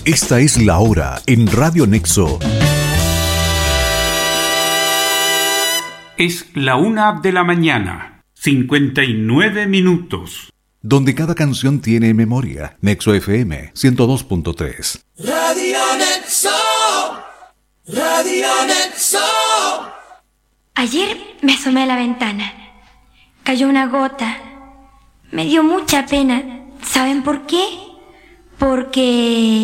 Esta es la hora en Radio Nexo. Es la 1:00 a.m, 59 minutos. Donde cada canción tiene memoria. Nexo FM 102.3. Radio Nexo. Radio Nexo. Ayer me asomé a la ventana. Cayó una gota. Me dio mucha pena. ¿Saben por qué? Porque